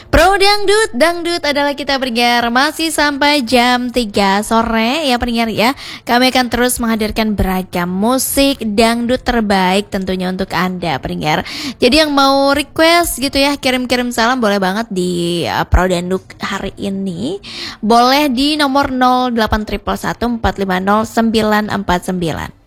Pro Dangdut, Dangdut adalah kita pendengar masih sampai jam 3 sore ya pendengar ya. Kami akan terus menghadirkan beragam musik dangdut terbaik tentunya untuk Anda pendengar. Jadi yang mau request gitu ya, kirim-kirim salam boleh banget di Pro Dangdut hari ini. Boleh di nomor 08111450949.